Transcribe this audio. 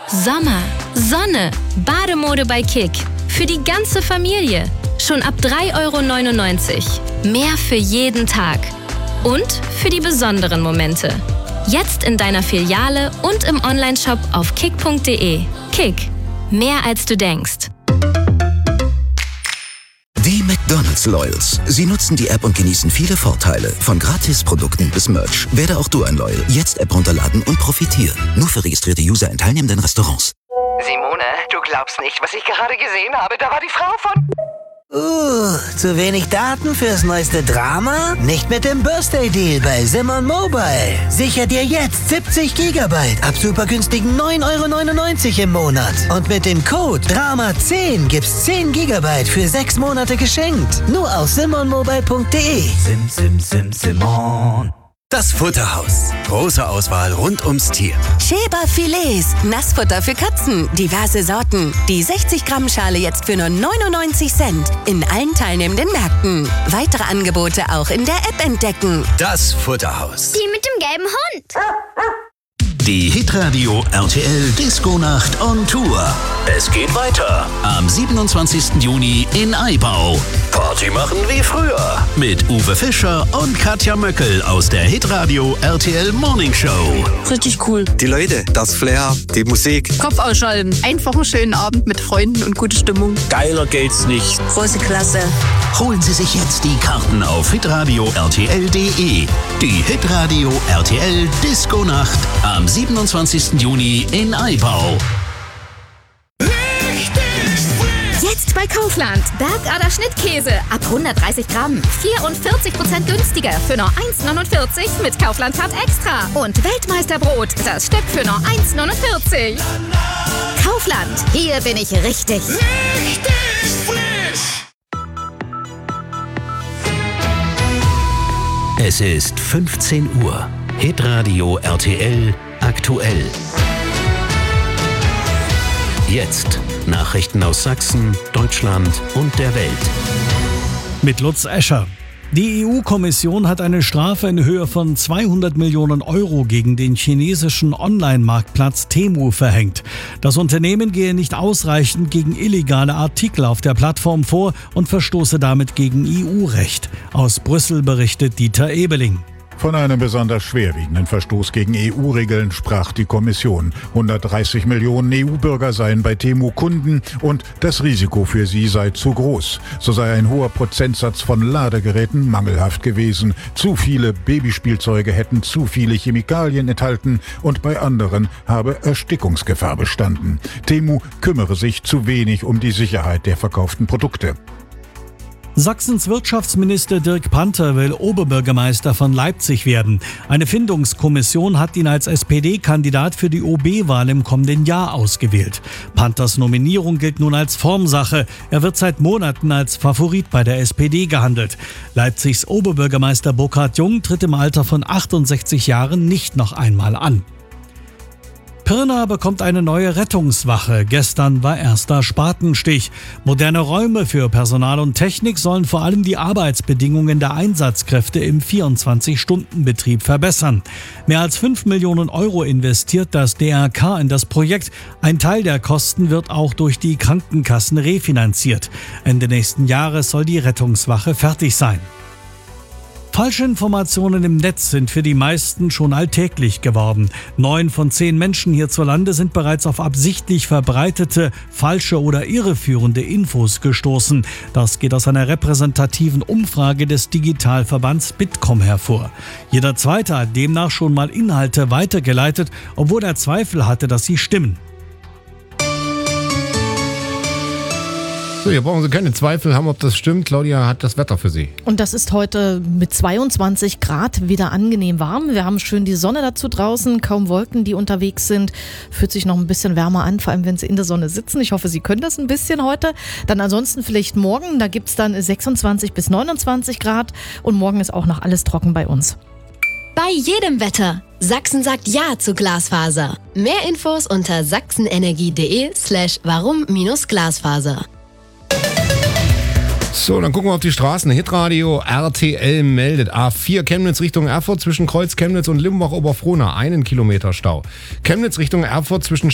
Sommer, Sonne, Bademode bei Kick. Für die ganze Familie. Schon ab 3,99 €. Mehr für jeden Tag. Und für die besonderen Momente. Jetzt in deiner Filiale und im Onlineshop auf kick.de. Kick. Mehr als du denkst. Die McDonald's Loyals. Sie nutzen die App und genießen viele Vorteile. Von Gratisprodukten bis Merch. Werde auch du ein Loyal. Jetzt App runterladen und profitieren. Nur für registrierte User in teilnehmenden Restaurants. Simone, du glaubst nicht, was ich gerade gesehen habe. Da war die Frau von... Zu wenig Daten fürs neueste Drama? Nicht mit dem Birthday Deal bei Simon Mobile. Sicher dir jetzt 70 GB ab super günstigen 9,99 € im Monat. Und mit dem Code DRAMA10 gibt's 10 GB für 6 Monate geschenkt. Nur auf simonmobile.de. Simon. Das Futterhaus. Große Auswahl rund ums Tier. Schäber Filets. Nassfutter für Katzen. Diverse Sorten. Die 60 Gramm Schale jetzt für nur 99 Cent. In allen teilnehmenden Märkten. Weitere Angebote auch in der App entdecken. Das Futterhaus. Die mit dem gelben Hund. Die Hitradio RTL Disco-Nacht on Tour. Es geht weiter. Am 27. Juni in Aibau. Party machen wie früher. Mit Uwe Fischer und Katja Möckel aus der Hitradio RTL Morning Show. Richtig cool. Die Leute, das Flair, die Musik. Kopf ausschalten. Einfach einen schönen Abend mit Freunden und gute Stimmung. Geiler geht's nicht. Große Klasse. Holen Sie sich jetzt die Karten auf hitradio rtl.de. Die Hitradio RTL Disco-Nacht am 27. Juni in Aibau. Jetzt bei Kaufland. Bergader Schnittkäse ab 130 Gramm. 44% günstiger für nur 1,49 mit Kaufland Card Extra. Und Weltmeisterbrot, das Stück für nur 1,49. Kaufland, hier bin ich richtig. Richtig frisch. Es ist 15 Uhr. Hitradio RTL aktuell. Jetzt Nachrichten aus Sachsen, Deutschland und der Welt. Mit Lutz Escher. Die EU-Kommission hat eine Strafe in Höhe von 200 Millionen € gegen den chinesischen Online-Marktplatz Temu verhängt. Das Unternehmen gehe nicht ausreichend gegen illegale Artikel auf der Plattform vor und verstoße damit gegen EU-Recht. Aus Brüssel berichtet Dieter Ebeling. Von einem besonders schwerwiegenden Verstoß gegen EU-Regeln sprach die Kommission. 130 Millionen EU-Bürger seien bei Temu Kunden und das Risiko für sie sei zu groß. So sei ein hoher Prozentsatz von Ladegeräten mangelhaft gewesen. Zu viele Babyspielzeuge hätten zu viele Chemikalien enthalten und bei anderen habe Erstickungsgefahr bestanden. Temu kümmere sich zu wenig um die Sicherheit der verkauften Produkte. Sachsens Wirtschaftsminister Dirk Panther will Oberbürgermeister von Leipzig werden. Eine Findungskommission hat ihn als SPD-Kandidat für die OB-Wahl im kommenden Jahr ausgewählt. Panthers Nominierung gilt nun als Formsache. Er wird seit Monaten als Favorit bei der SPD gehandelt. Leipzigs Oberbürgermeister Burkhard Jung tritt im Alter von 68 Jahren nicht noch einmal an. Pirna bekommt eine neue Rettungswache. Gestern war erster Spatenstich. Moderne Räume für Personal und Technik sollen vor allem die Arbeitsbedingungen der Einsatzkräfte im 24-Stunden-Betrieb verbessern. Mehr als 5 Millionen € investiert das DRK in das Projekt. Ein Teil der Kosten wird auch durch die Krankenkassen refinanziert. Ende nächsten Jahres soll die Rettungswache fertig sein. Falsche Informationen im Netz sind für die meisten schon alltäglich geworden. 9 von 10 Menschen hierzulande sind bereits auf absichtlich verbreitete, falsche oder irreführende Infos gestoßen. Das geht aus einer repräsentativen Umfrage des Digitalverbands Bitkom hervor. Jeder Zweite hat demnach schon mal Inhalte weitergeleitet, obwohl er Zweifel hatte, dass sie stimmen. So, hier brauchen Sie keine Zweifel haben, ob das stimmt. Claudia hat das Wetter für Sie. Und das ist heute mit 22 Grad wieder angenehm warm. Wir haben schön die Sonne dazu draußen, kaum Wolken, die unterwegs sind. Fühlt sich noch ein bisschen wärmer an, vor allem wenn Sie in der Sonne sitzen. Ich hoffe, Sie können das ein bisschen heute. Dann ansonsten vielleicht morgen, da gibt es dann 26 bis 29 Grad. Und morgen ist auch noch alles trocken bei uns. Bei jedem Wetter. Sachsen sagt Ja zu Glasfaser. Mehr Infos unter sachsenenergie.de/warum-Glasfaser. So, dann gucken wir auf die Straßen. Hitradio RTL meldet A4 Chemnitz Richtung Erfurt zwischen Kreuz Chemnitz und Limbach-Oberfrohna 1 Kilometer Stau. Chemnitz Richtung Erfurt zwischen